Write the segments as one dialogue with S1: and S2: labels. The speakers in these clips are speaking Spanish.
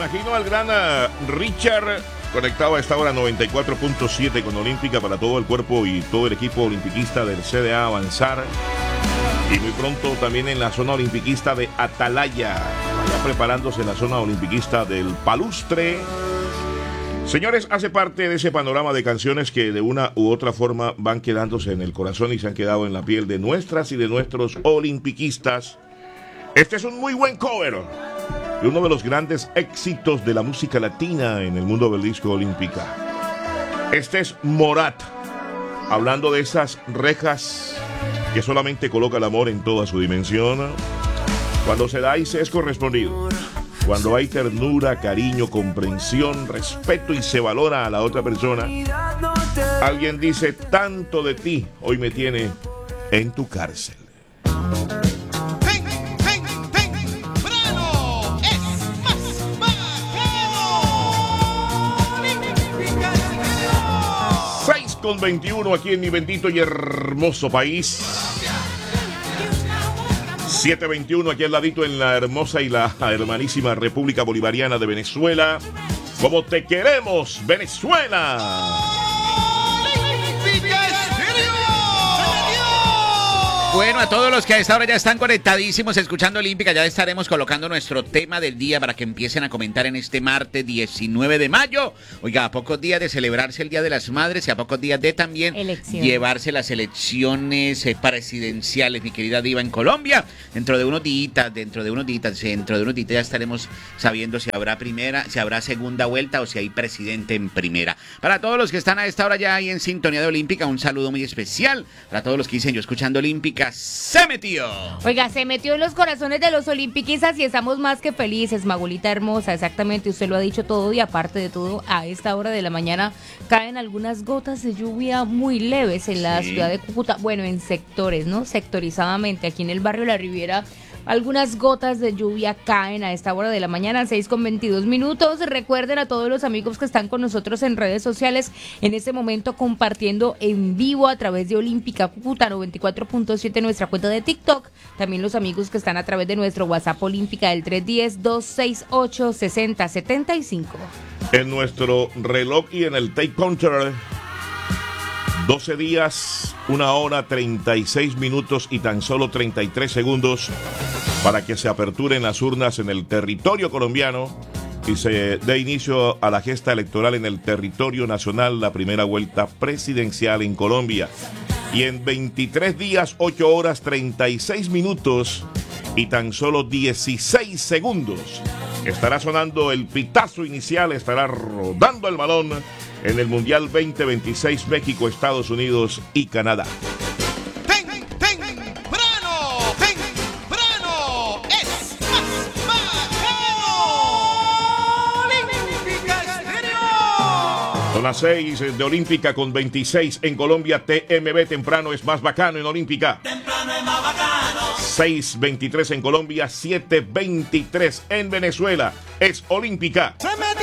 S1: imagino al gran Richard conectado a esta hora 94.7 con Olímpica para todo el cuerpo y todo el equipo olimpiquista del CDA Avanzar. Y muy pronto también en la zona olimpiquista de Atalaya, allá preparándose en la zona olimpiquista del Palustre. Señores, hace parte de ese panorama de canciones que de una u otra forma van quedándose en el corazón y se han quedado en la piel de nuestras y de nuestros olimpiquistas. Este es un muy buen cover de uno de los grandes éxitos de la música latina en el mundo del disco Olímpica. Este es Morat, hablando de esas rejas que solamente coloca el amor en toda su dimensión. Cuando se da y se es correspondido, cuando hay ternura, cariño, comprensión, respeto y se valora a la otra persona, alguien dice: tanto de ti hoy me tiene en tu cárcel. 6:21 aquí en mi bendito y hermoso país. 7:21 aquí al ladito en la hermosa y la hermanísima República Bolivariana de Venezuela. ¡Como te queremos, Venezuela!
S2: Bueno, a todos los que a esta hora ya están conectadísimos escuchando Olímpica, ya estaremos colocando nuestro tema del día para que empiecen a comentar en este martes 19 de mayo. Oiga, a pocos días de celebrarse el Día de las Madres y a pocos días de también llevarse las elecciones presidenciales, mi querida Diva, en Colombia. Dentro de unos días ya estaremos sabiendo si habrá segunda vuelta o si hay presidente en primera. Para todos los que están a esta hora ya ahí en sintonía de Olímpica, un saludo muy especial. Para todos los que dicen: yo escuchando Olímpica, se metió.
S3: Oiga, se metió en los corazones de los olimpiquistas y estamos más que felices, Magulita hermosa, exactamente, usted lo ha dicho todo. Y aparte de todo, a esta hora de la mañana caen algunas gotas de lluvia muy leves en la ciudad de Cúcuta, bueno, en sectores, ¿no? Sectorizadamente, aquí en el barrio La Riviera, algunas gotas de lluvia caen a esta hora de la mañana, 6:22. Recuerden a todos los amigos que están con nosotros en redes sociales, en este momento compartiendo en vivo a través de Olímpica Cúcuta 94.7, nuestra cuenta de TikTok. También los amigos que están a través de nuestro WhatsApp Olímpica, el 310-268-6075.
S1: En nuestro reloj y en el take counter, 12 días, 1 hora, 36 minutos y tan solo 33 segundos para que se aperturen las urnas en el territorio colombiano y se dé inicio a la gesta electoral en el territorio nacional, la primera vuelta presidencial en Colombia. Y en 23 días, 8 horas, 36 minutos y tan solo 16 segundos estará sonando el pitazo inicial, estará rodando el balón en el Mundial 2026, México, Estados Unidos y Canadá.
S4: ¡Temprano! ¡Es más bacano! ¡Olímpica Estéreo!
S1: Son las 6 de Olímpica con 26 en Colombia. TMB, temprano es más bacano en Olímpica.
S4: Temprano es más bacano.
S1: 6:23 en Colombia, 7:23 en Venezuela. Es Olímpica.
S4: ¡Se metió!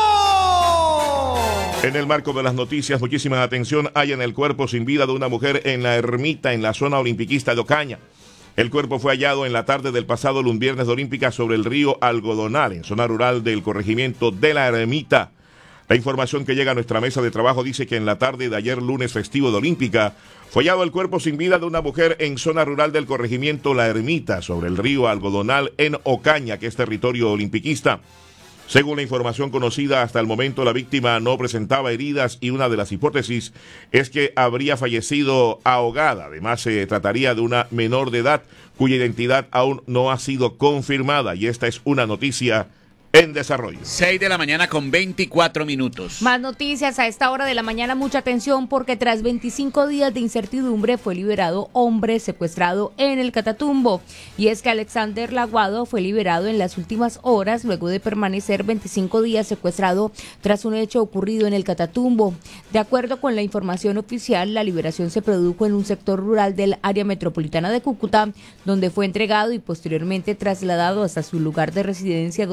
S1: En el marco de las noticias, muchísima atención, hay en el cuerpo sin vida de una mujer en la ermita, en la zona olimpiquista de Ocaña. El cuerpo fue hallado en la tarde del pasado viernes de Olímpica sobre el río Algodonal, en zona rural del corregimiento de la ermita. La información que llega a nuestra mesa de trabajo dice que en la tarde de ayer lunes festivo de Olímpica fue hallado el cuerpo sin vida de una mujer en zona rural del corregimiento La Ermita, sobre el río Algodonal en Ocaña, que es territorio olimpiquista. Según la información conocida hasta el momento, la víctima no presentaba heridas y una de las hipótesis es que habría fallecido ahogada. Además, se trataría de una menor de edad cuya identidad aún no ha sido confirmada, y esta es una noticia en desarrollo.
S2: 6 de la mañana con 24 minutos.
S3: Más noticias a esta hora de la mañana, mucha atención porque tras 25 días de incertidumbre fue liberado hombre secuestrado en el Catatumbo. Y es que Alexander Laguado fue liberado en las últimas horas luego de permanecer 25 días secuestrado tras un hecho ocurrido en el Catatumbo. De acuerdo con la información oficial, la liberación se produjo en un sector rural del área metropolitana de Cúcuta, donde fue entregado y posteriormente trasladado hasta su lugar de residencia, donde se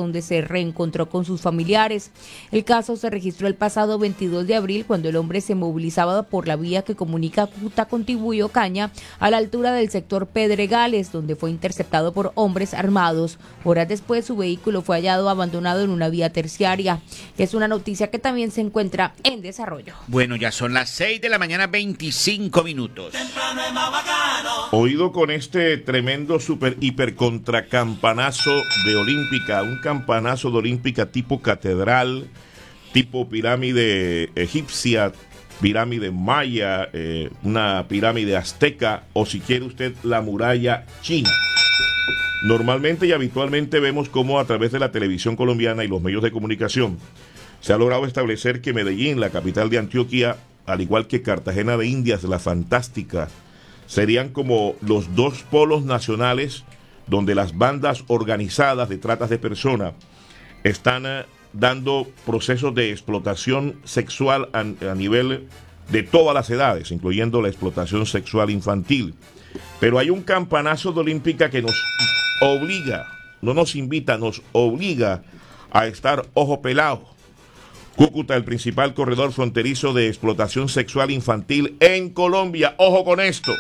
S3: reencontró con sus familiares. El caso se registró el pasado 22 de abril cuando el hombre se movilizaba por la vía que comunica Cúcuta con Tibú y Ocaña a la altura del sector Pedregales, donde fue interceptado por hombres armados. Horas después su vehículo fue hallado abandonado en una vía terciaria. Es una noticia que también se encuentra en desarrollo.
S2: Bueno, ya son las 6 de la mañana, 25 minutos.
S4: Temprano es más bacano.
S1: Oído con este tremendo super hiper contracampanazo de Olímpica, un campanazo de Olímpica tipo catedral, tipo pirámide egipcia, pirámide maya, una pirámide azteca o si quiere usted la muralla china. Normalmente y habitualmente vemos cómo a través de la televisión colombiana y los medios de comunicación se ha logrado establecer que Medellín, la capital de Antioquia, al igual que Cartagena de Indias, la fantástica, serían como los dos polos nacionales donde las bandas organizadas de tratas de personas están dando procesos de explotación sexual a nivel de todas las edades, incluyendo la explotación sexual infantil. Pero hay un campanazo de Olímpica que nos obliga, no nos invita, nos obliga a estar ojo pelado. Cúcuta, el principal corredor fronterizo de explotación sexual infantil en Colombia. ¡Ojo con esto!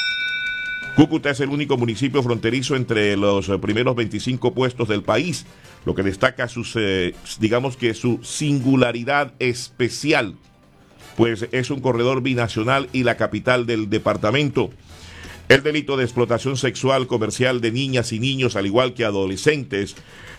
S1: Cúcuta es el único municipio fronterizo entre los primeros 25 puestos del país, lo que destaca digamos que su singularidad especial, pues es un corredor binacional y la capital del departamento. El delito de explotación sexual comercial de niñas y niños, al igual que adolescentes,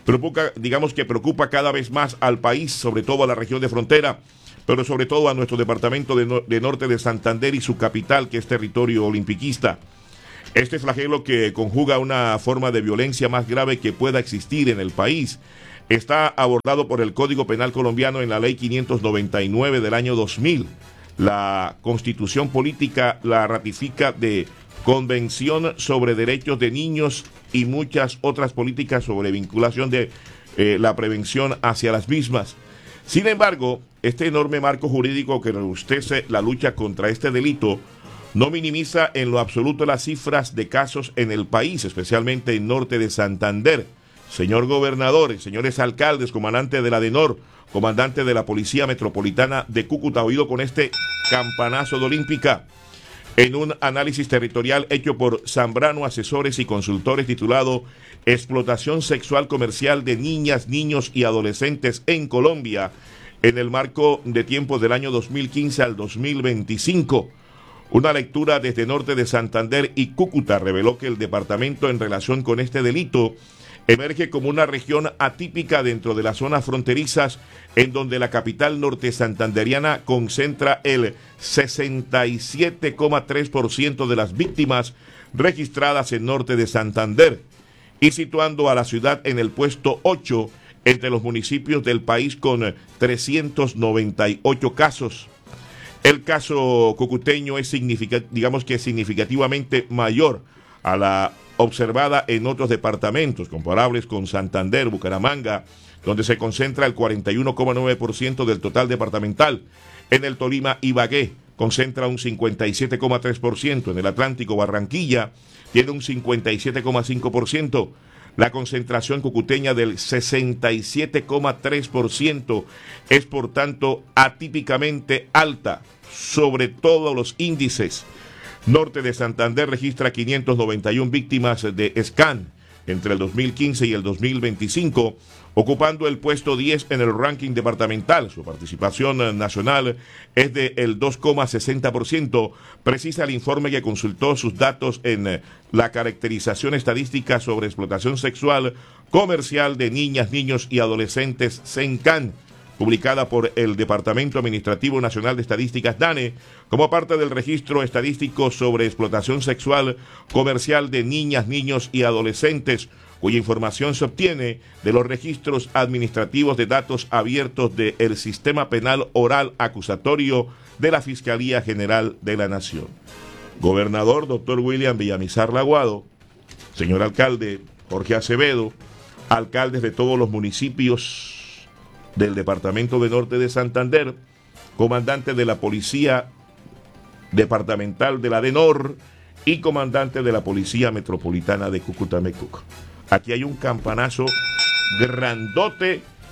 S1: preocupa cada vez más al país, sobre todo a la región de frontera, pero sobre todo a nuestro departamento de Norte de Santander y su capital, que es territorio olimpiquista. Este flagelo, que conjuga una forma de violencia más grave que pueda existir en el país, está abordado por el Código Penal colombiano en la Ley 599 del año 2000. La Constitución Política la ratifica de Convención sobre Derechos de Niños y muchas otras políticas sobre vinculación de la prevención hacia las mismas. Sin embargo, este enorme marco jurídico que robustece la lucha contra este delito no minimiza en lo absoluto las cifras de casos en el país, especialmente en Norte de Santander. Señor gobernador, señores alcaldes, comandante de la DENOR, comandante de la Policía Metropolitana de Cúcuta, oído con este campanazo de Olímpica. En un análisis territorial hecho por Zambrano Asesores y Consultores titulado Explotación Sexual Comercial de Niñas, Niños y Adolescentes en Colombia, en el marco de tiempo del año 2015 al 2025. Una lectura desde Norte de Santander y Cúcuta reveló que el departamento, en relación con este delito, emerge como una región atípica dentro de las zonas fronterizas, en donde la capital norte santanderiana concentra el 67,3% de las víctimas registradas en Norte de Santander, y situando a la ciudad en el puesto 8 entre los municipios del país con 398 casos. El caso cucuteño es significativamente mayor a la observada en otros departamentos comparables con Santander, Bucaramanga, donde se concentra el 41,9% del total departamental. En el Tolima, Ibagué concentra un 57,3%. En el Atlántico, Barranquilla tiene un 57,5%. La concentración cucuteña del 67,3% es, por tanto, atípicamente alta sobre todos los índices. Norte de Santander registra 591 víctimas de SCAN entre el 2015 y el 2025, ocupando el puesto 10 en el ranking departamental. Su participación nacional es del 2,60%, precisa el informe que consultó sus datos en la caracterización estadística sobre explotación sexual comercial de niñas, niños y adolescentes, CENCAN, publicada por el Departamento Administrativo Nacional de Estadísticas, DANE, como parte del registro estadístico sobre explotación sexual comercial de niñas, niños y adolescentes, cuya información se obtiene de los registros administrativos de datos abiertos del Sistema Penal Oral Acusatorio de la Fiscalía General de la Nación. Gobernador Dr. William Villamizar Laguado, señor alcalde Jorge Acevedo, alcaldes de todos los municipios del departamento de Norte de Santander, comandante de la Policía Departamental de la DENOR y comandante de la Policía Metropolitana de Cúcuta. Aquí hay un campanazo grandote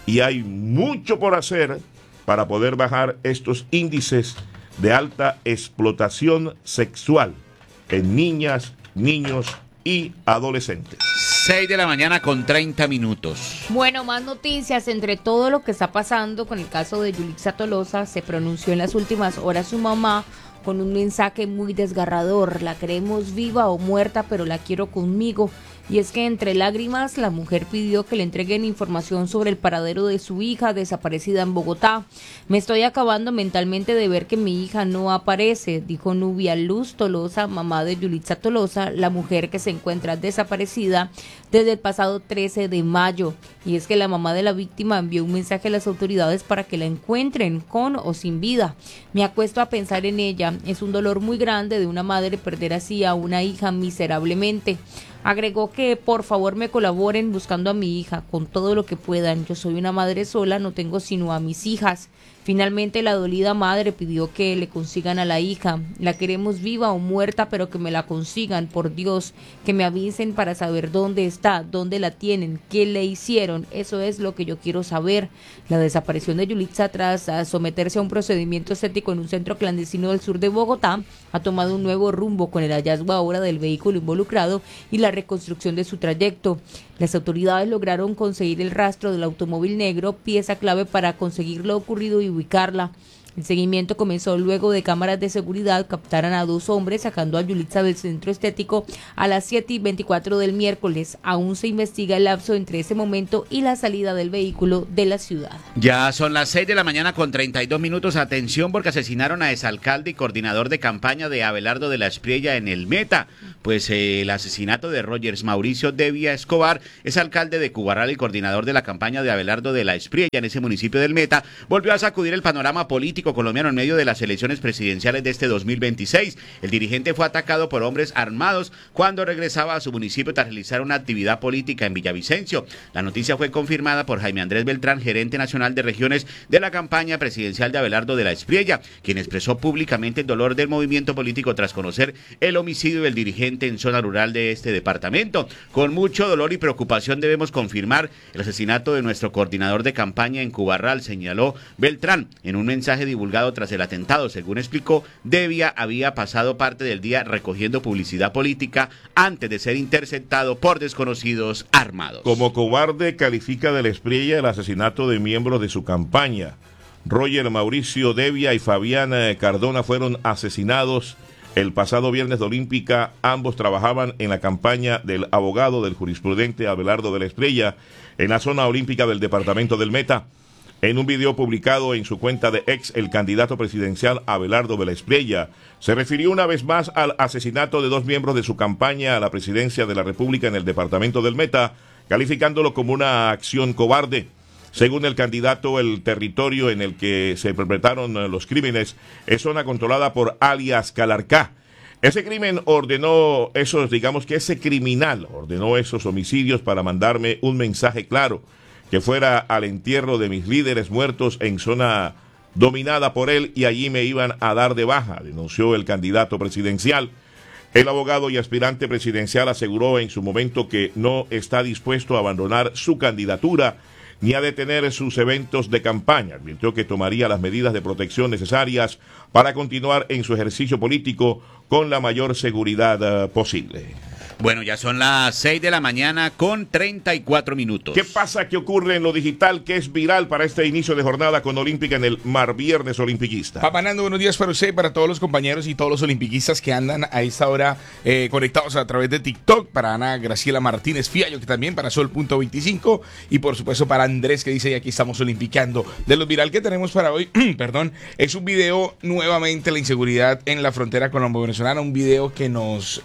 S1: y hay mucho por hacer para poder bajar estos índices de alta explotación sexual en niñas, niños y adolescentes.
S2: 6 de la mañana con 30 minutos.
S3: Bueno, más noticias. Entre todo lo que está pasando con el caso de Yulitza Tolosa, se pronunció en las últimas horas su mamá con un mensaje muy desgarrador. La queremos viva o muerta, pero la quiero conmigo. Y es que entre lágrimas la mujer pidió que le entreguen información sobre el paradero de su hija desaparecida en Bogotá. Me estoy acabando mentalmente de ver que mi hija no aparece, dijo Nubia Luz Tolosa, mamá de Yulitza Tolosa, la mujer que se encuentra desaparecida desde el pasado 13 de mayo. Y es que la mamá de la víctima envió un mensaje a las autoridades para que la encuentren con o sin vida. Me acuesto a pensar en ella. Es un dolor muy grande de una madre perder así a una hija miserablemente. Agregó que por favor me colaboren buscando a mi hija con todo lo que puedan. Yo soy una madre sola, no tengo sino a mis hijas. Finalmente la dolida madre pidió que le consigan a la hija. La queremos viva o muerta, pero que me la consigan, por Dios, que me avisen para saber dónde está, dónde la tienen, qué le hicieron. Eso es lo que yo quiero saber. La desaparición de Yulitza tras someterse a un procedimiento estético en un centro clandestino del sur de Bogotá ha tomado un nuevo rumbo con el hallazgo ahora del vehículo involucrado y la reconstrucción de su trayecto. Las autoridades lograron conseguir el rastro del automóvil negro, pieza clave para conseguir lo ocurrido y ubicarla. El seguimiento comenzó luego de cámaras de seguridad captaran a 2 hombres sacando a Yulitza del centro estético a las 7:24 del miércoles. Aún se investiga el lapso entre ese momento y la salida del vehículo de la ciudad.
S2: Ya son las 6 de la mañana con 32 minutos. Atención, porque asesinaron a exalcalde y coordinador de campaña de Abelardo de la Espriella en el Meta. Pues el asesinato de Rogers Mauricio Devia Escobar, es alcalde de Cubarral y coordinador de la campaña de Abelardo de la Espriella en ese municipio del Meta, volvió a sacudir el panorama político colombiano en medio de las elecciones presidenciales de este 2026. El dirigente fue atacado por hombres armados cuando regresaba a su municipio tras realizar una actividad política en Villavicencio. La noticia fue confirmada por Jaime Andrés Beltrán, gerente nacional de regiones de la campaña presidencial de Abelardo de la Espriella, quien expresó públicamente el dolor del movimiento político tras conocer el homicidio del dirigente en zona rural de este departamento. Con mucho dolor y preocupación debemos confirmar el asesinato de nuestro coordinador de campaña en Cubarral, señaló Beltrán en un mensaje divulgado tras el atentado. Según explicó, Devia había pasado parte del día recogiendo publicidad política antes de ser interceptado por desconocidos armados.
S1: Como cobarde califica de la Espriella el asesinato de miembros de su campaña. Roger Mauricio Devia y Fabián Cardona fueron asesinados el pasado viernes de Olímpica. Ambos trabajaban en la campaña del abogado del jurisprudente Abelardo de la Espriella en la zona olímpica del departamento del Meta. En un video publicado en su cuenta de ex, el candidato presidencial Abelardo de la Espriella se refirió una vez más al asesinato de 2 miembros de su campaña a la presidencia de la República en el departamento del Meta, calificándolo como una acción cobarde. Según el candidato, el territorio en el que se perpetraron los crímenes es zona controlada por alias Calarcá. Ese crimen ordenó esos, digamos que ese criminal ordenó esos homicidios para mandarme un mensaje claro, que fuera al entierro de mis líderes muertos en zona dominada por él y allí me iban a dar de baja, denunció el candidato presidencial. El abogado y aspirante presidencial aseguró en su momento que no está dispuesto a abandonar su candidatura ni a detener sus eventos de campaña. Advirtió que tomaría las medidas de protección necesarias para continuar en su ejercicio político con la mayor seguridad posible.
S2: Bueno, ya son las 6 de la mañana con 34 minutos.
S1: ¿Qué pasa? ¿Qué ocurre en lo digital que es viral para este inicio de jornada con Olímpica en el Mar Viernes Olimpiquista?
S5: Papá Nando, buenos días para usted, para todos los compañeros y todos los olimpiquistas que andan a esta hora conectados a través de TikTok, para Ana Graciela Martínez Fiallo, que también para Sol.25, y por supuesto para Andrés, que dice, y aquí estamos olimpiqueando. De lo viral que tenemos para hoy, perdón, es un video nuevamente la inseguridad en la frontera colombo-venezolana, un video que nos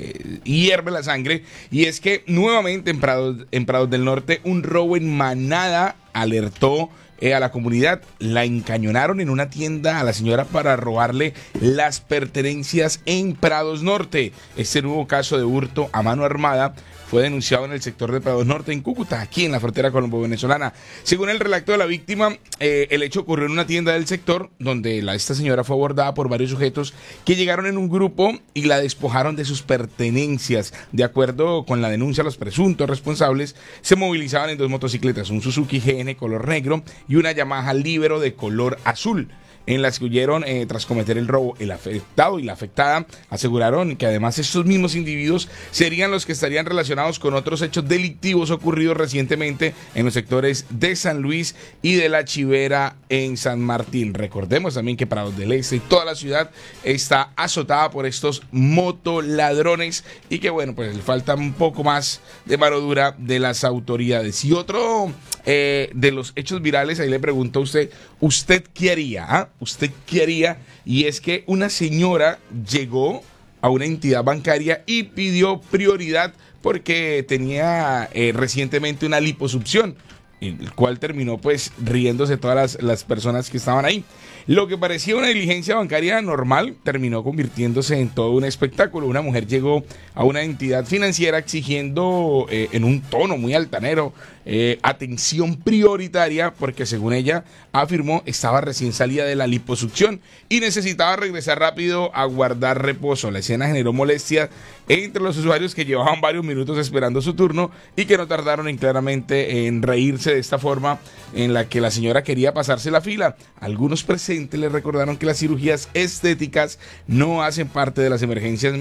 S5: hierve la sangre, y es que nuevamente en Prados del Norte un robo en manada alertó a la comunidad. La encañonaron en una tienda a la señora para robarle las pertenencias en Prados Norte. Este nuevo caso de hurto a mano armada fue denunciado en el sector de Prados Norte, en Cúcuta, aquí en la frontera colombo-venezolana. Según el relato de la víctima, el hecho ocurrió en una tienda del sector donde esta señora fue abordada por varios sujetos que llegaron en un grupo y la despojaron de sus pertenencias. De acuerdo con la denuncia, los presuntos responsables se movilizaban en 2 motocicletas, un Suzuki GN color negro y una Yamaha Libero de color azul, en las que huyeron tras cometer el robo. El afectado y la afectada aseguraron que además estos mismos individuos serían los que estarían relacionados con otros hechos delictivos ocurridos recientemente en los sectores de San Luis y de La Chivera en San Martín. Recordemos también que Prados del Este y toda la ciudad está azotada por estos motoladrones y que bueno, pues le falta un poco más de mano dura de las autoridades. Y otro de los hechos virales, ahí le pregunto a usted, ¿usted qué haría? ¿Ah? ¿Usted qué haría? Y es que una señora llegó a una entidad bancaria y pidió prioridad porque tenía recientemente una liposucción, el cual terminó pues riéndose todas las personas que estaban ahí. Lo que parecía una diligencia bancaria normal terminó convirtiéndose en todo un espectáculo. Una mujer llegó a una entidad financiera exigiendo en un tono muy altanero atención prioritaria porque, según ella afirmó, estaba recién salida de la liposucción y necesitaba regresar rápido a guardar reposo. La escena generó molestia entre los usuarios que llevaban varios minutos esperando su turno y que no tardaron claramente en reírse de esta forma en la que la señora quería pasarse la fila. Algunos presentes le recordaron que las cirugías estéticas no hacen parte de las emergencias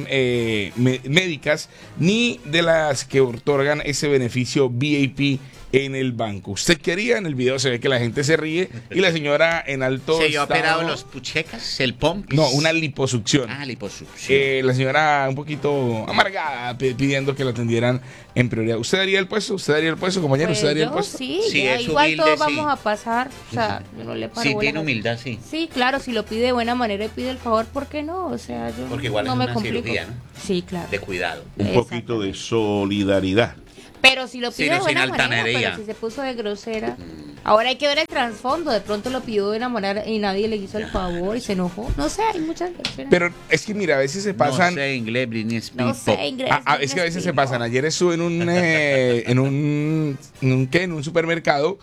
S5: médicas ni de las que otorgan ese beneficio VIP en el banco. ¿Usted qué haría? En el video se ve que la gente se ríe y la señora en alto
S2: ¿Se había operado los puchecas, el pompis?
S5: No, una liposucción.
S2: Ah, liposucción.
S5: La señora un poquito amargada pidiendo que la atendieran en prioridad. ¿Usted daría el puesto? ¿Usted daría el puesto, compañero?
S3: Pues
S5: ¿Usted daría el
S3: yo
S5: puesto?
S3: sí,
S2: Sí,
S3: ya,
S2: es
S3: igual
S2: humilde,
S3: todos
S2: sí.
S3: vamos a pasar. O sea, yo no le paro
S2: Sí,
S3: bola
S2: tiene
S3: a-
S2: humildad, sí.
S3: Sí, claro, si lo pide de buena manera y pide el favor, ¿por qué no? O sea, yo
S2: Porque igual
S3: no
S2: es
S3: me
S2: una
S3: complico.
S2: cirugía, ¿no?
S3: Sí, claro.
S2: De cuidado.
S1: Un poquito de solidaridad.
S3: Pero si lo
S2: Sí,
S3: pide
S2: no,
S3: de
S2: sin
S3: buena manera,
S2: altanería.
S3: pero si se puso de grosera. Ahora hay que ver el trasfondo. De pronto lo pidió de enamorar y nadie le hizo el favor y se enojó. No sé, hay muchas versiones.
S5: Pero es que mira, a veces se pasan...
S2: No sé inglés, Britney Spears.
S3: No sé, inglés.
S5: Es que a veces se pasan. Ayer estuve en un supermercado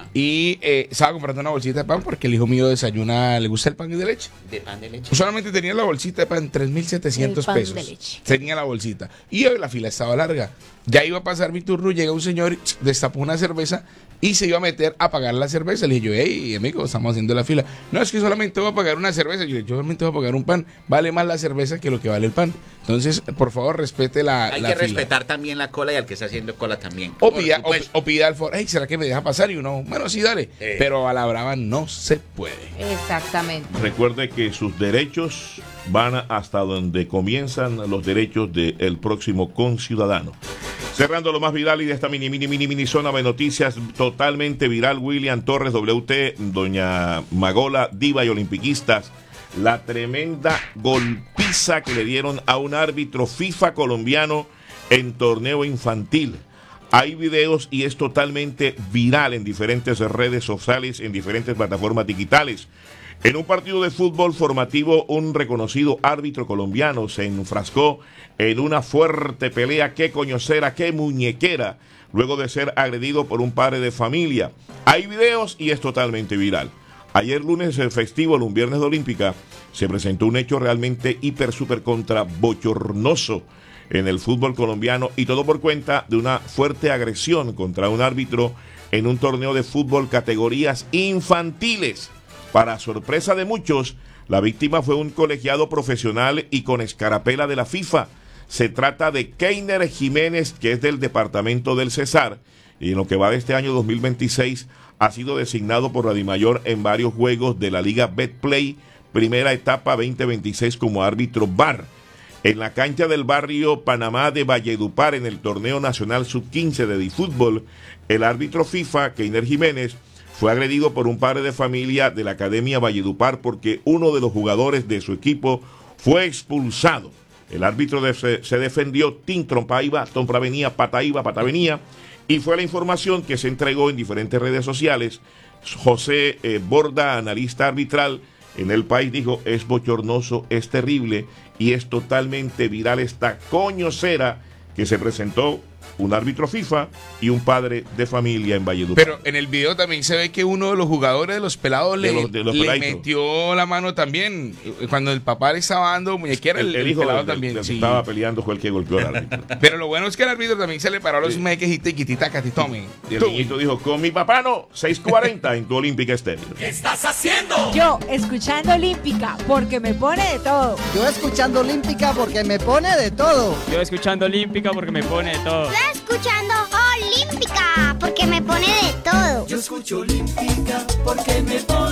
S5: y estaba comprando una bolsita de pan porque el hijo mío desayuna, le gusta el pan de leche.
S2: De pan de leche.
S5: Solamente tenía la bolsita de pan, 3.700
S3: El pan
S5: pesos.
S3: de leche.
S5: Tenía la bolsita. Y la fila estaba larga. Ya iba a pasar mi turno, llega un señor, destapó una cerveza y se iba a meter a pagar la cerveza. Le dije yo, hey, amigo, estamos haciendo la fila. No, es que solamente voy a pagar una cerveza. Yo le dije, yo solamente voy a pagar un pan. Vale más la cerveza que lo que vale el pan. Entonces, por favor, respete la
S2: Hay
S5: la
S2: que
S5: fila.
S2: respetar también la cola y al que está haciendo cola también.
S5: O
S2: Por
S5: pida,
S2: supuesto.
S5: o pida al foro, hey, ¿será que me deja pasar? Y uno, bueno, sí, dale. Pero a la brava no se puede.
S3: Exactamente.
S1: Recuerde que sus derechos van hasta donde comienzan los derechos del próximo conciudadano. Cerrando lo más viral y de esta mini zona de noticias totalmente viral, William Torres, WT, Doña Magola, diva y olimpiquistas, la tremenda golpiza que le dieron a un árbitro FIFA colombiano en torneo infantil. Hay videos y es totalmente viral en diferentes redes sociales, en diferentes plataformas digitales. En un partido de fútbol formativo, un reconocido árbitro colombiano se enfrascó en una fuerte pelea, qué coñocera, qué muñequera, luego de ser agredido por un padre de familia. Hay videos y es totalmente viral. Ayer lunes festivo, un viernes de Olímpica, se presentó un hecho realmente hiper, super contra bochornoso en el fútbol colombiano y todo por cuenta de una fuerte agresión contra un árbitro en un torneo de fútbol categorías infantiles. Para sorpresa de muchos, la víctima fue un colegiado profesional y con escarapela de la FIFA. Se trata de Keiner Jiménez, que es del departamento del Cesar, y en lo que va de este año 2026 ha sido designado por la DIMAYOR en varios juegos de la Liga Betplay, primera etapa 2026 como árbitro VAR. En la cancha del barrio Panamá de Valledupar, en el torneo nacional sub-15 de fútbol, el árbitro FIFA, Keiner Jiménez, fue agredido por un padre de familia de la Academia Valledupar porque uno de los jugadores de su equipo fue expulsado. El árbitro se defendió, tin, trompa iba, trompra venía, pata iba, pata venía, Y fue la información que se entregó en diferentes redes sociales. José Borda, analista arbitral en El País, dijo: es bochornoso, es terrible y es totalmente viral esta coñocera que se presentó un árbitro FIFA y un padre de familia en Valledupar.
S5: Pero en el video también se ve que uno de los jugadores de los pelados
S1: De
S5: le
S1: peladitos.
S5: metió la mano también. Cuando el papá le estaba dando muñequera, el
S1: hijo
S5: pelado
S1: del
S5: también.
S1: que
S5: Sí.
S1: estaba peleando fue el que golpeó al árbitro.
S5: Pero lo bueno es que el árbitro también se le paró a los meques y tiquitita, tome.
S1: Y el niñito dijo: con mi papá no, 6:40 en tu Olímpica Estéreo.
S4: ¿Qué estás haciendo?
S6: Yo, escuchando Olímpica, porque me pone de todo.
S7: Yo escuchando Olímpica porque me pone de todo.
S8: Yo escuchando Olímpica porque me pone de todo.
S9: Yo escuchando Olímpica porque me pone de todo.
S4: Yo escucho Olímpica porque me pone